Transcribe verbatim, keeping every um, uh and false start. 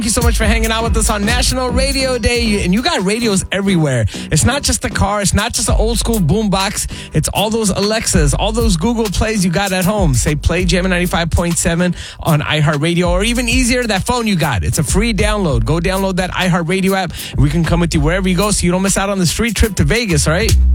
Thank you so much for hanging out with us on National Radio Day. And you got radios everywhere. It's not just a car. It's not just an old school boombox. It's all those Alexas, all those Google Plays you got at home. Say play Jam ninety-five point seven on iHeartRadio, or even easier, that phone you got. It's a free download. Go download that iHeartRadio app. We can come with you wherever you go so you don't miss out on the street trip to Vegas, all right?